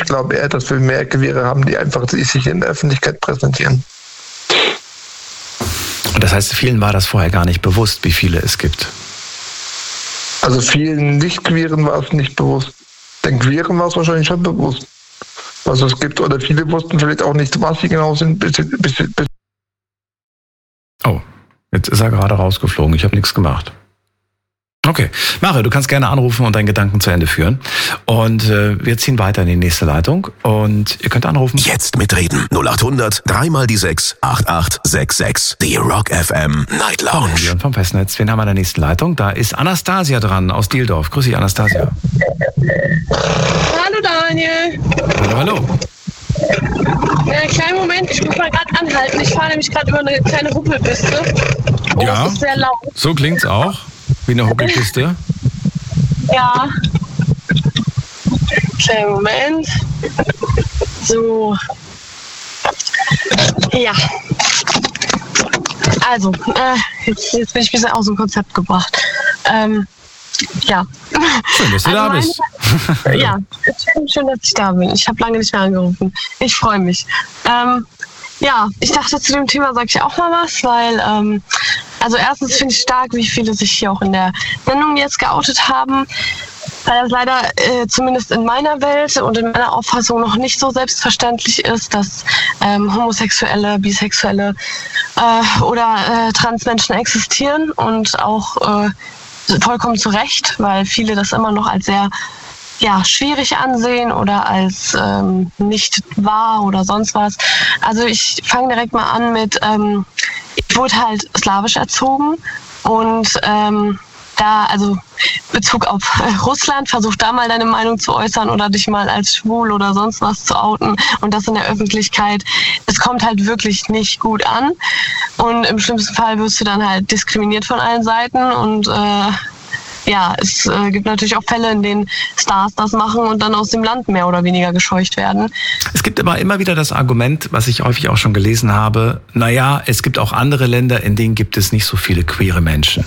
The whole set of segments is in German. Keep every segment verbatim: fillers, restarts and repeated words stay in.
glaube eher, dass wir mehr Queere haben, die einfach sich in der Öffentlichkeit präsentieren. Und das heißt, vielen war das vorher gar nicht bewusst, wie viele es gibt? Also vielen Nicht-Queeren war es nicht bewusst. Den Queeren war es wahrscheinlich schon bewusst, was es gibt. Oder viele wussten vielleicht auch nicht, was sie genau sind. Bis, bis, bis oh, jetzt ist er gerade rausgeflogen. Ich habe nichts gemacht. Okay, Mario, du kannst gerne anrufen und deinen Gedanken zu Ende führen. Und äh, wir ziehen weiter in die nächste Leitung. Und ihr könnt anrufen. Jetzt mitreden. null acht hundert, dreimal die sechs, acht acht sechs sechs. Die Rock F M Night Lounge. Und vom Festnetz. Wen haben wir in der nächsten Leitung? Da ist Anastasia dran aus Dieldorf. Grüß dich, Anastasia. Hallo, Daniel. Hallo, hallo. Ja, einen kleinen Moment, ich muss mal gerade anhalten. Ich fahre nämlich gerade über eine kleine Huppelpiste. Und Ja, das ist sehr laut. so klingt's auch. Wie eine Huckelkiste. Ja. Kleinen Moment. So. Ja. Also, äh, jetzt, jetzt bin ich ein bisschen aus dem Konzept gebracht. Ähm, ja. Schön, dass du Also da meine- bist. Ja, schön, schön, dass ich da bin. Ich habe lange nicht mehr angerufen. Ich freue mich. Ähm, ja, ich dachte, zu dem Thema sage ich auch mal was, weil, ähm, also erstens finde ich stark, wie viele sich hier auch in der Sendung jetzt geoutet haben, weil das leider äh, zumindest in meiner Welt und in meiner Auffassung noch nicht so selbstverständlich ist, dass ähm, Homosexuelle, Bisexuelle äh, oder äh, Transmenschen existieren und auch äh, vollkommen zu Recht, weil viele das immer noch als sehr ja, schwierig ansehen oder als ähm, nicht wahr oder sonst was. Also ich fange direkt mal an mit, ähm, ich wurde halt slawisch erzogen und ähm, da, also Bezug auf äh, Russland, versuch da mal deine Meinung zu äußern oder dich mal als schwul oder sonst was zu outen und das in der Öffentlichkeit. Es kommt halt wirklich nicht gut an und im schlimmsten Fall wirst du dann halt diskriminiert von allen Seiten und äh, ja, es äh, gibt natürlich auch Fälle, in denen Stars das machen und dann aus dem Land mehr oder weniger gescheucht werden. Es gibt aber immer wieder das Argument, was ich häufig auch schon gelesen habe, naja, es gibt auch andere Länder, in denen gibt es nicht so viele queere Menschen.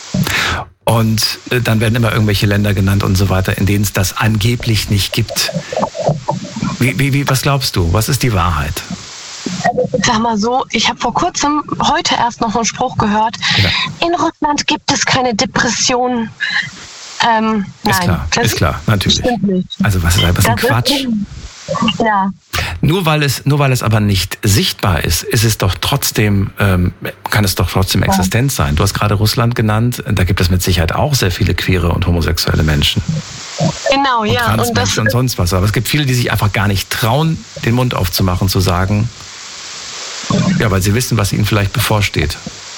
Und äh, dann werden immer irgendwelche Länder genannt und so weiter, in denen es das angeblich nicht gibt. Wie, wie, wie, was glaubst du? Was ist die Wahrheit? Ich sag mal so, ich habe vor kurzem, heute erst noch einen Spruch gehört, Ja. in Russland gibt es keine Depressionen. Ähm, Ist nein, klar, das ist klar, natürlich. stimmt nicht. Also was ist was ist ein Das ist- Quatsch? Ja, Nur weil es, nur weil es aber nicht sichtbar ist, ist es doch trotzdem, ähm, kann es doch trotzdem existent sein. Du hast gerade Russland genannt, da gibt es mit Sicherheit auch sehr viele queere und homosexuelle Menschen. genau, Und ja. Und das, Transmenschen und sonst was. Aber es gibt viele, die sich einfach gar nicht trauen, den Mund aufzumachen, zu sagen, ja, weil sie wissen, was ihnen vielleicht bevorsteht.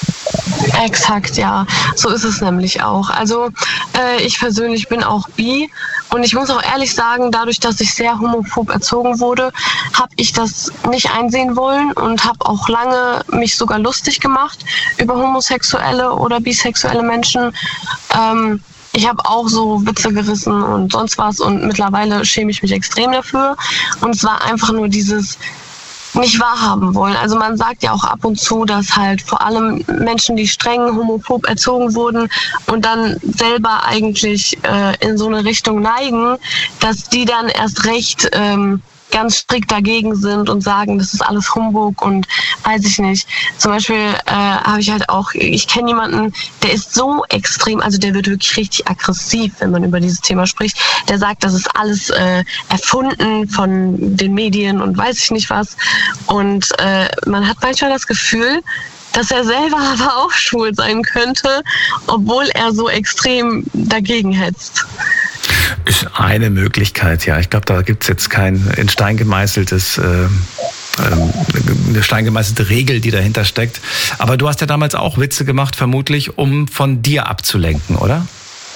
Exakt, ja. So ist es nämlich auch. Also äh, ich persönlich bin auch bi und ich muss auch ehrlich sagen, dadurch, dass ich sehr homophob erzogen wurde, habe ich das nicht einsehen wollen und habe auch lange mich sogar lustig gemacht über homosexuelle oder bisexuelle Menschen. Ähm, ich habe auch so Witze gerissen und sonst was und mittlerweile schäme ich mich extrem dafür. Und es war einfach nur dieses nicht wahrhaben wollen. Also man sagt ja auch ab und zu, dass halt vor allem Menschen, die streng homophob erzogen wurden und dann selber eigentlich äh, in so eine Richtung neigen, dass die dann erst recht ähm, ganz strikt dagegen sind und sagen, das ist alles Humbug und weiß ich nicht. Zum Beispiel äh, habe ich halt auch, ich kenne jemanden, der ist so extrem, also der wird wirklich richtig aggressiv, wenn man über dieses Thema spricht. Der sagt, das ist alles äh, erfunden von den Medien und weiß ich nicht was. Und äh, man hat manchmal das Gefühl, dass er selber aber auch schwul sein könnte, obwohl er so extrem dagegen hetzt. Ist eine Möglichkeit, ja. Ich glaube, da gibt's jetzt kein in Stein gemeißeltes, äh, ähm, eine stein gemeißelte Regel, die dahinter steckt. Aber du hast ja damals auch Witze gemacht, vermutlich, um von dir abzulenken, oder?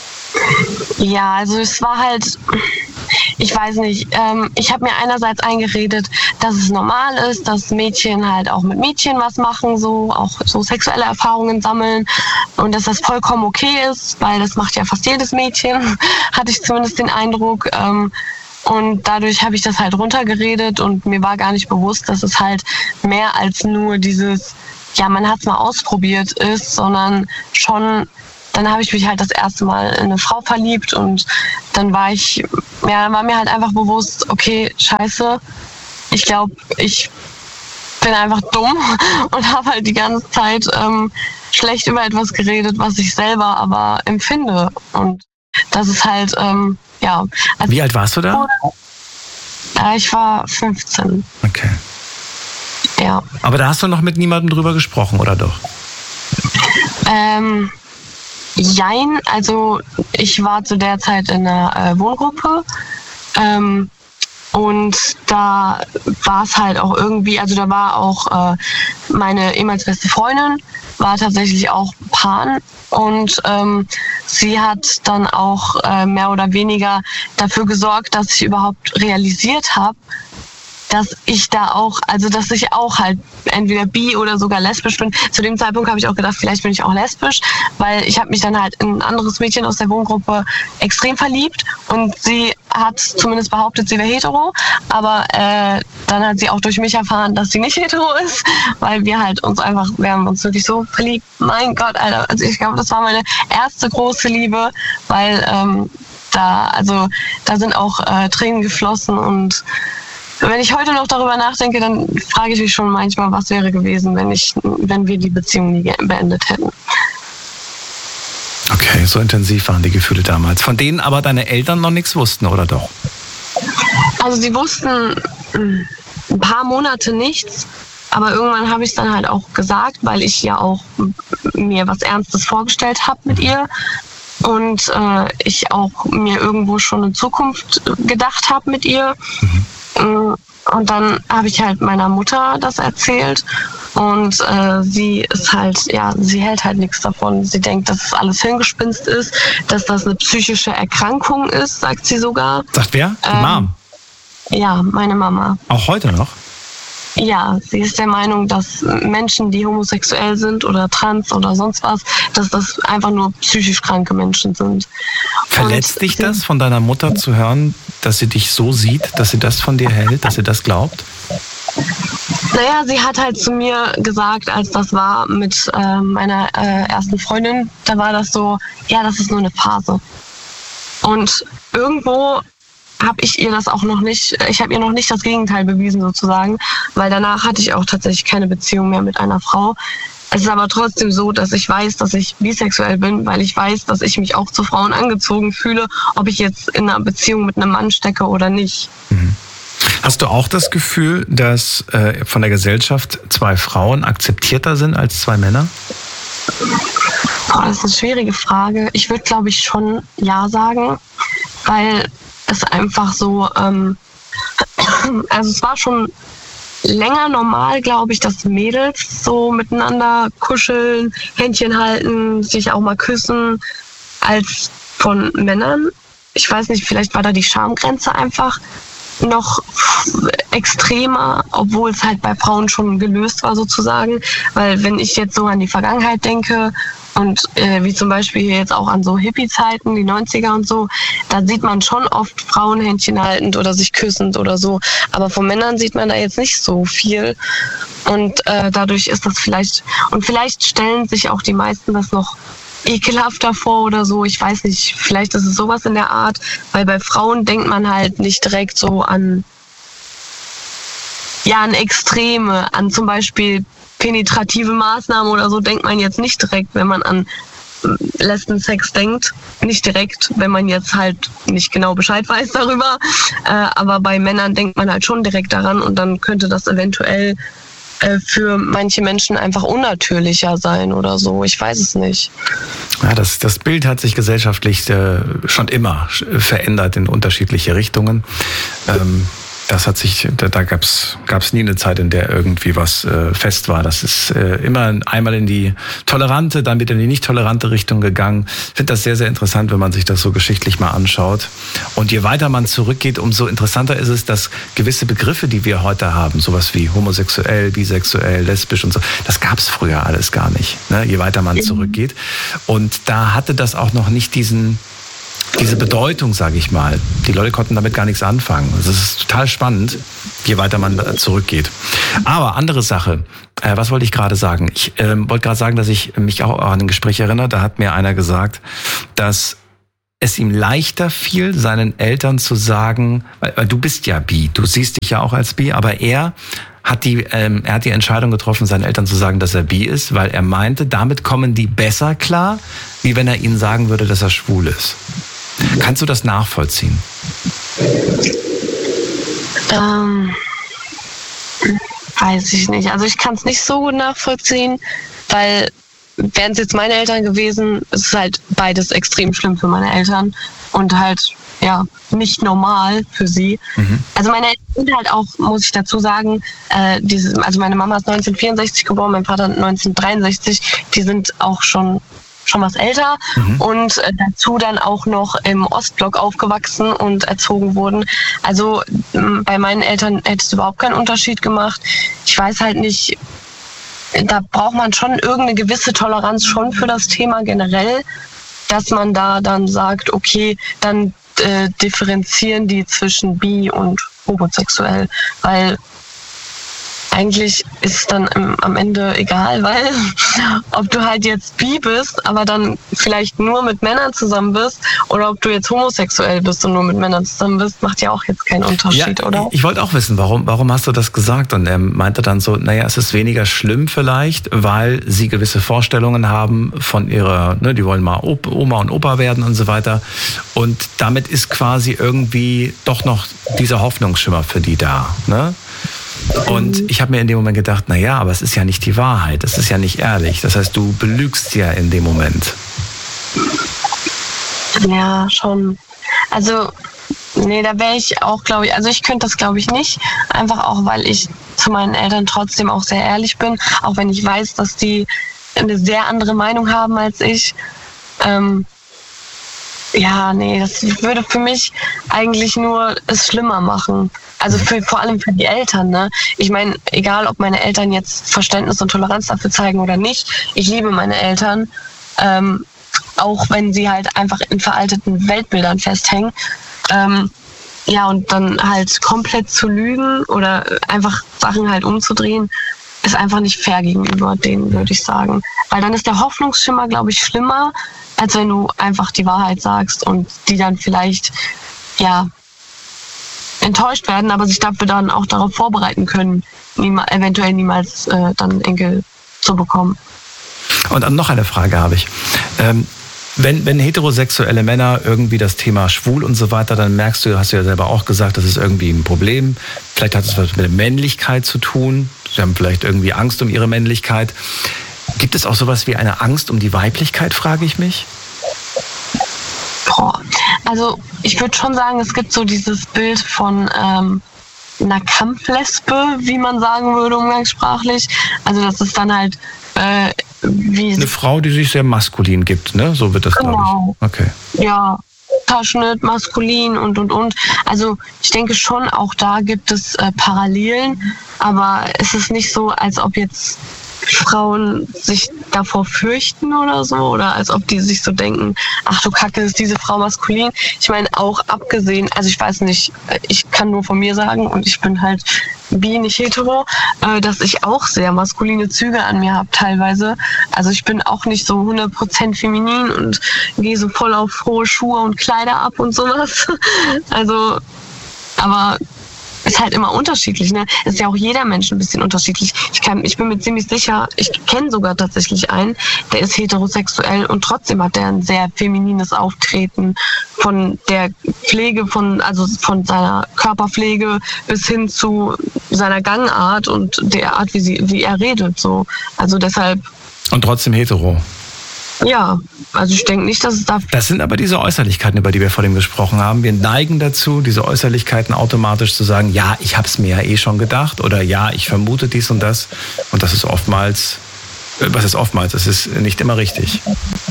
Ja, also es war halt, ich weiß nicht, ähm, ich habe mir einerseits eingeredet, dass es normal ist, dass Mädchen halt auch mit Mädchen was machen, so auch so sexuelle Erfahrungen sammeln und dass das vollkommen okay ist, weil das macht ja fast jedes Mädchen, hatte ich zumindest den Eindruck. Ähm, und dadurch habe ich das halt runtergeredet und mir war gar nicht bewusst, dass es halt mehr als nur dieses, ja, man hat es mal ausprobiert ist, sondern schon, dann habe ich mich halt das erste Mal in eine Frau verliebt und dann war ich, ja, dann war mir halt einfach bewusst, okay, scheiße, ich glaube, ich bin einfach dumm und habe halt die ganze Zeit ähm, schlecht über etwas geredet, was ich selber aber empfinde. Und das ist halt, ähm, ja. Also wie alt warst du da? Äh, ich war fünfzehn. Okay. Ja. Aber da hast du noch mit niemandem drüber gesprochen, oder doch? Ähm, jein, also ich war zu der Zeit in einer äh, Wohngruppe. Ähm, Und da war es halt auch irgendwie, also da war auch äh, meine ehemals beste Freundin, war tatsächlich auch Pan und ähm, sie hat dann auch äh, mehr oder weniger dafür gesorgt, dass ich überhaupt realisiert habe, dass ich da auch, also dass ich auch halt entweder bi oder sogar lesbisch bin. Zu dem Zeitpunkt habe ich auch gedacht, vielleicht bin ich auch lesbisch, weil ich habe mich dann halt in ein anderes Mädchen aus der Wohngruppe extrem verliebt und sie hat zumindest behauptet, sie wäre hetero, aber äh, dann hat sie auch durch mich erfahren, dass sie nicht hetero ist, weil wir halt uns einfach, wir haben uns wirklich so verliebt. Mein Gott, Alter, also ich glaube, das war meine erste große Liebe, weil ähm, da, also da sind auch äh, Tränen geflossen und wenn ich heute noch darüber nachdenke, dann frage ich mich schon manchmal, was wäre gewesen, wenn ich, wenn wir die Beziehung nie beendet hätten. Okay, so intensiv waren die Gefühle damals. Von denen aber deine Eltern noch nichts wussten, oder doch? Also sie wussten ein paar Monate nichts, aber irgendwann habe ich es dann halt auch gesagt, weil ich ja auch mir was Ernstes vorgestellt habe mit ihr. Und äh, ich auch mir irgendwo schon eine Zukunft gedacht habe mit ihr. Mhm. Und dann habe ich halt meiner Mutter das erzählt und äh, sie ist halt, ja, sie hält halt nichts davon. Sie denkt, dass es alles Hirngespinst ist, dass das eine psychische Erkrankung ist, sagt sie sogar. Sagt wer? Die ähm, Mom? Ja, meine Mama. Auch heute noch? Ja, sie ist der Meinung, dass Menschen, die homosexuell sind oder trans oder sonst was, dass das einfach nur psychisch kranke Menschen sind. Verletzt Und dich sie, das, von deiner Mutter zu hören, dass sie dich so sieht, dass sie das von dir hält, dass sie das glaubt? Naja, sie hat halt zu mir gesagt, als das war mit äh, meiner äh, ersten Freundin, da war das so, ja, das ist nur eine Phase. Und irgendwo habe ich ihr das auch noch nicht, ich habe ihr noch nicht das Gegenteil bewiesen sozusagen, weil danach hatte ich auch tatsächlich keine Beziehung mehr mit einer Frau. Es ist aber trotzdem so, dass ich weiß, dass ich bisexuell bin, weil ich weiß, dass ich mich auch zu Frauen angezogen fühle, ob ich jetzt in einer Beziehung mit einem Mann stecke oder nicht. Mhm. Hast du auch das Gefühl, dass äh, von der Gesellschaft zwei Frauen akzeptierter sind als zwei Männer? Boah, das ist eine schwierige Frage. Ich würde, glaube ich, schon ja sagen, weil es einfach so, ähm, also es war schon länger normal, glaube ich, dass Mädels so miteinander kuscheln, Händchen halten, sich auch mal küssen, als von Männern. Ich weiß nicht, vielleicht war da die Schamgrenze einfach noch extremer, obwohl es halt bei Frauen schon gelöst war sozusagen. Weil wenn ich jetzt so an die Vergangenheit denke und äh, wie zum Beispiel hier jetzt auch an so Hippie-Zeiten, die neunziger und so, da sieht man schon oft Frauen Händchen haltend oder sich küssend oder so. Aber von Männern sieht man da jetzt nicht so viel. Und äh, dadurch ist das vielleicht, und vielleicht stellen sich auch die meisten das noch ekelhafter vor oder so, ich weiß nicht, vielleicht ist es sowas in der Art, weil bei Frauen denkt man halt nicht direkt so an, ja, an Extreme, an zum Beispiel penetrative Maßnahmen oder so, denkt man jetzt nicht direkt, wenn man an Lesbensex denkt, nicht direkt, wenn man jetzt halt nicht genau Bescheid weiß darüber, äh, aber bei Männern denkt man halt schon direkt daran und dann könnte das eventuell für manche Menschen einfach unnatürlicher sein oder so. Ich weiß es nicht. Ja, das, das Bild hat sich gesellschaftlich äh, schon immer verändert in unterschiedliche Richtungen. Ähm, das hat sich, da, da gab's gab's nie eine Zeit, in der irgendwie was äh, fest war. Das ist äh, immer einmal in die tolerante, dann wieder in die nicht tolerante Richtung gegangen. Ich finde das sehr, sehr interessant, wenn man sich das so geschichtlich mal anschaut. Und je weiter man zurückgeht, umso interessanter ist es, dass gewisse Begriffe, die wir heute haben, sowas wie homosexuell, bisexuell, lesbisch und so, das gab's früher alles gar nicht, ne? Je weiter man zurückgeht. Und da hatte das auch noch nicht diesen diese Bedeutung, sage ich mal. Die Leute konnten damit gar nichts anfangen. Das ist total spannend, je weiter man zurückgeht. Aber andere Sache, Äh, was wollte ich gerade sagen? Ich ähm, wollte gerade sagen, dass ich mich auch an ein Gespräch erinnere. Da hat mir einer gesagt, dass es ihm leichter fiel, seinen Eltern zu sagen, weil, weil du bist ja bi, du siehst dich ja auch als bi, aber er hat die, ähm, er hat die Entscheidung getroffen, seinen Eltern zu sagen, dass er bi ist, weil er meinte, damit kommen die besser klar, wie wenn er ihnen sagen würde, dass er schwul ist. Kannst du das nachvollziehen? Ähm, weiß ich nicht. Also ich kann es nicht so gut nachvollziehen, weil wären es jetzt meine Eltern gewesen, ist es halt beides extrem schlimm für meine Eltern und halt, ja, nicht normal für sie. Mhm. Also meine Eltern sind halt auch, muss ich dazu sagen, äh, diese, also meine Mama ist neunzehnhundertvierundsechzig geboren, mein Vater neunzehnhundertdreiundsechzig, die sind auch schon schon was älter mhm. und äh, dazu dann auch noch im Ostblock aufgewachsen und erzogen wurden. Also m- bei meinen Eltern hätte es überhaupt keinen Unterschied gemacht. Ich weiß halt nicht, da braucht man schon irgendeine gewisse Toleranz schon für das Thema generell, dass man da dann sagt, okay, dann äh, differenzieren die zwischen bi und homosexuell, weil eigentlich ist es dann im, am Ende egal, weil ob du halt jetzt bi bist, aber dann vielleicht nur mit Männern zusammen bist oder ob du jetzt homosexuell bist und nur mit Männern zusammen bist, macht ja auch jetzt keinen Unterschied, ja, oder? Ich wollte auch wissen, warum, warum hast du das gesagt? Und er meinte dann so, naja, es ist weniger schlimm vielleicht, weil sie gewisse Vorstellungen haben von ihrer, ne, die wollen mal Oma und Opa werden und so weiter. Und damit ist quasi irgendwie doch noch dieser Hoffnungsschimmer für die da, ne? Und ich habe mir in dem Moment gedacht, na ja, aber es ist ja nicht die Wahrheit, es ist ja nicht ehrlich. Das heißt, du belügst ja in dem Moment. Ja, schon. Also, nee, da wäre ich auch, glaube ich, also ich könnte das, glaube ich, nicht. Einfach auch, weil ich zu meinen Eltern trotzdem auch sehr ehrlich bin, auch wenn ich weiß, dass die eine sehr andere Meinung haben als ich. Ähm, ja, nee, das würde für mich eigentlich nur es schlimmer machen. Also für, vor allem für die Eltern, ne? Ich meine, egal ob meine Eltern jetzt Verständnis und Toleranz dafür zeigen oder nicht, ich liebe meine Eltern, ähm, auch wenn sie halt einfach in veralteten Weltbildern festhängen. Ähm, ja, und dann halt komplett zu lügen oder einfach Sachen halt umzudrehen, ist einfach nicht fair gegenüber denen, würde ich sagen. Weil dann ist der Hoffnungsschimmer, glaube ich, schlimmer, als wenn du einfach die Wahrheit sagst und die dann vielleicht, ja, enttäuscht werden, aber sich dafür dann auch darauf vorbereiten können, niema, eventuell niemals äh, dann Enkel zu bekommen. Und dann noch eine Frage habe ich. Ähm, wenn, wenn heterosexuelle Männer irgendwie das Thema schwul und so weiter, dann merkst du, hast du ja selber auch gesagt, das ist irgendwie ein Problem. Vielleicht hat es was mit der Männlichkeit zu tun. Sie haben vielleicht irgendwie Angst um ihre Männlichkeit. Gibt es auch sowas wie eine Angst um die Weiblichkeit, frage ich mich? Boah. Also ich würde schon sagen, es gibt so dieses Bild von ähm, einer Kampflesbe, wie man sagen würde umgangssprachlich. Also das ist dann halt äh, wie... Eine Frau, die sich sehr maskulin gibt, ne? So wird das, genau. glaube ich. Okay. Ja, Taschenschnitt, maskulin und, und, und. Also ich denke schon, auch da gibt es äh, Parallelen, aber es ist nicht so, als ob jetzt Frauen sich davor fürchten oder so, oder als ob die sich so denken, ach du Kacke, ist diese Frau maskulin. Ich meine, auch abgesehen, also ich weiß nicht, ich kann nur von mir sagen und ich bin halt bi, nicht hetero, äh, dass ich auch sehr maskuline Züge an mir habe teilweise. Also ich bin auch nicht so hundert Prozent feminin und gehe so voll auf hohe Schuhe und Kleider ab und sowas. Also, aber ist halt immer unterschiedlich, ne? Es ist ja auch jeder Mensch ein bisschen unterschiedlich. Ich kann, ich bin mir ziemlich sicher, ich kenne sogar tatsächlich einen, der ist heterosexuell und trotzdem hat er ein sehr feminines Auftreten von der Pflege von, also von seiner Körperpflege bis hin zu seiner Gangart und der Art, wie sie, wie er redet, so. Also deshalb. Und trotzdem hetero. Ja, also ich denke nicht, dass es da... Das sind aber diese Äußerlichkeiten, über die wir vorhin gesprochen haben. Wir neigen dazu, diese Äußerlichkeiten automatisch zu sagen, ja, ich habe es mir ja eh schon gedacht oder ja, ich vermute dies und das. Und das ist oftmals, was ist oftmals, das ist nicht immer richtig.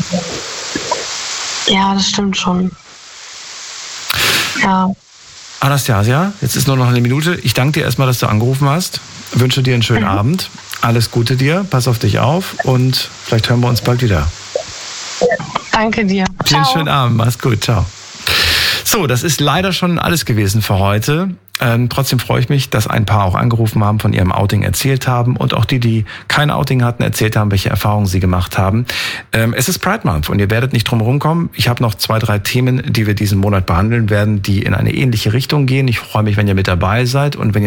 Ja, das stimmt schon. Ja. Anastasia, jetzt ist nur noch eine Minute. Ich danke dir erstmal, dass du angerufen hast. Wünsche dir einen schönen mhm. Abend. Alles Gute dir, pass auf dich auf und vielleicht hören wir uns bald wieder. Danke dir. Vielen schönen Abend, mach's gut, ciao. So, das ist leider schon alles gewesen für heute. Ähm, trotzdem freue ich mich, dass ein paar auch angerufen haben, von ihrem Outing erzählt haben und auch die, die kein Outing hatten, erzählt haben, welche Erfahrungen sie gemacht haben. Ähm, es ist Pride Month und ihr werdet nicht drum herum kommen. Ich habe noch zwei, drei Themen, die wir diesen Monat behandeln werden, die in eine ähnliche Richtung gehen. Ich freue mich, wenn ihr mit dabei seid und wenn ihr